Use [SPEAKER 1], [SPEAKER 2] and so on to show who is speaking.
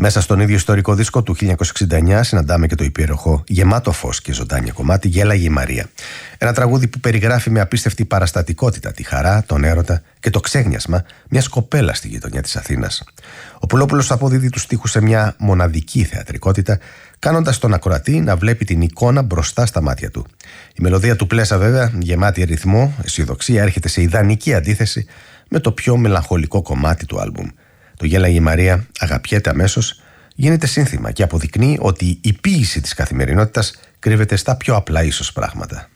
[SPEAKER 1] Μέσα στον ίδιο ιστορικό δίσκο του 1969 συναντάμε και το υπέροχο «Γεμάτο φως και ζωντάνια» κομμάτι «Γέλαγε η Μαρία». Ένα τραγούδι που περιγράφει με απίστευτη παραστατικότητα τη χαρά, τον έρωτα και το ξέγνιασμα μιας κοπέλας στη γειτονιά της Αθήνας. Ο Πουλόπουλος αποδίδει τους στίχους σε μια μοναδική θεατρικότητα, κάνοντας τον ακροατή να βλέπει την εικόνα μπροστά στα μάτια του. Η μελωδία του Πλέσα, βέβαια, γεμάτη ρυθμό, αισιοδοξία, έρχεται σε ιδανική αντίθεση με το πιο μελαγχολικό κομμάτι του άλμπουμ. Το «Γέλαγε η Μαρία» αγαπιέται αμέσως, γίνεται σύνθημα και αποδεικνύει ότι η ποίηση της καθημερινότητας κρύβεται στα πιο απλά ίσως πράγματα.